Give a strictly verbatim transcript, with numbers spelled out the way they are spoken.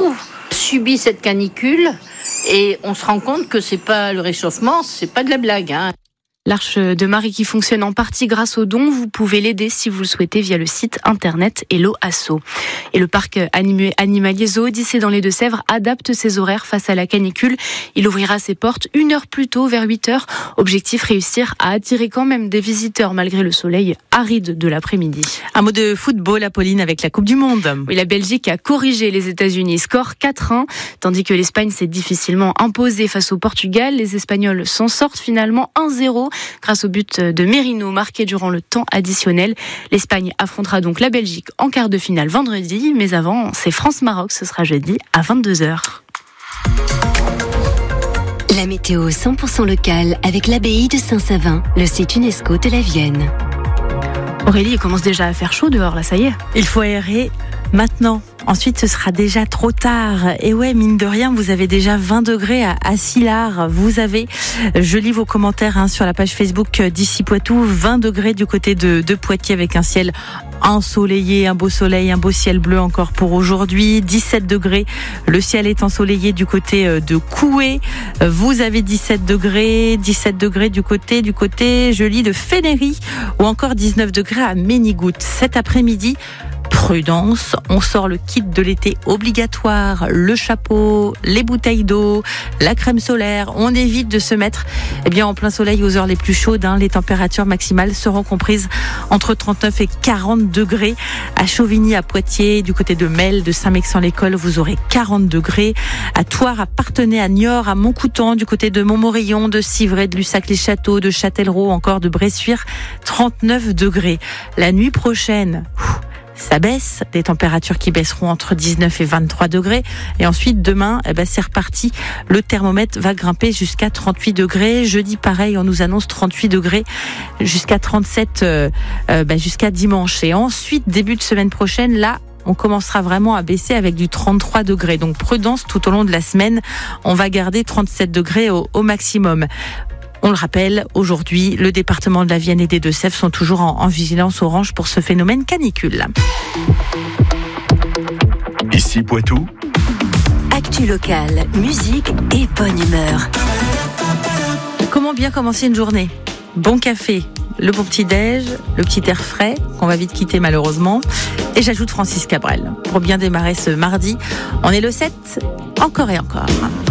beaucoup subi cette canicule et on se rend compte que c'est pas le réchauffement, c'est pas de la blague, hein. L'Arche de Marie qui fonctionne en partie grâce aux dons. Vous pouvez l'aider si vous le souhaitez via le site internet Hello Asso. Et le parc animalier Zoodicée dans les Deux-Sèvres adapte ses horaires face à la canicule. Il ouvrira ses portes une heure plus tôt, vers huit heures. Objectif, réussir à attirer quand même des visiteurs malgré le soleil aride de l'après-midi. Un mot de football, Apolline, avec la Coupe du Monde. Oui, la Belgique a corrigé les États-Unis. Score quatre un, tandis que l'Espagne s'est difficilement imposée face au Portugal. Les Espagnols s'en sortent finalement un zéro. Grâce au but de Merino marqué durant le temps additionnel. L'Espagne affrontera donc la Belgique en quart de finale vendredi, mais avant, c'est France-Maroc, ce sera jeudi à vingt-deux heures. La météo cent pour cent locale avec l'abbaye de Saint-Savin, le site UNESCO de la Vienne. Aurélie, il commence déjà à faire chaud dehors, là, ça y est. Il faut aérer maintenant. Ensuite, ce sera déjà trop tard. Et ouais, mine de rien, vous avez déjà vingt degrés à, à Sillars. Vous avez, je lis vos commentaires hein, sur la page Facebook d'Ici Poitou, vingt degrés du côté de, de Poitiers avec un ciel ensoleillé, un beau soleil, un beau ciel bleu encore pour aujourd'hui. dix-sept degrés, le ciel est ensoleillé du côté de Coué. Vous avez dix-sept degrés, dix-sept degrés du côté, du côté, je lis, de Fénéry, ou encore dix-neuf degrés à Ménigout. Cet après-midi, prudence, on sort le kit de l'été obligatoire, le chapeau, les bouteilles d'eau, la crème solaire. On évite de se mettre eh bien, en plein soleil aux heures les plus chaudes. Hein. Les températures maximales seront comprises entre trente-neuf et quarante degrés. À Chauvigny, à Poitiers, du côté de Mel, de Saint-Mexan-l'École, vous aurez quarante degrés. À Thouars, à Parthenay, à Niort, à Montcoutan, du côté de Montmorillon, de Civray, de Lussac-les-Châteaux, de Châtellerault, encore de Bressuire, trente-neuf degrés. La nuit prochaine, ça baisse, des températures qui baisseront entre dix-neuf et vingt-trois degrés. Et ensuite, demain, eh ben, c'est reparti. Le thermomètre va grimper jusqu'à trente-huit degrés. Jeudi, pareil, on nous annonce trente-huit degrés jusqu'à trente-sept, euh, euh, ben, jusqu'à dimanche. Et ensuite, début de semaine prochaine, là, on commencera vraiment à baisser avec du trente-trois degrés. Donc, prudence tout au long de la semaine. On va garder trente-sept degrés au, au maximum. On le rappelle, aujourd'hui, le département de la Vienne et des Deux-Sèvres sont toujours en, en vigilance orange pour ce phénomène canicule. Ici Poitou. Actu locale, musique et bonne humeur. Comment bien commencer une journée ? Bon café, le bon petit-déj, le petit air frais, qu'on va vite quitter malheureusement. Et j'ajoute Francis Cabrel. Pour bien démarrer ce mardi, on est le sept, encore et encore.